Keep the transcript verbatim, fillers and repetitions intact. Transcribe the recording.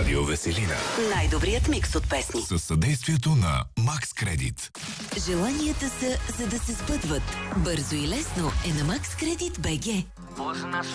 Радио Веселина. Най-добрият микс от песни. Със съдействието на Макс Кредит. Желанията са, за да се сбъдват. Бързо и лесно е на Макс Кредит БГ. Познаш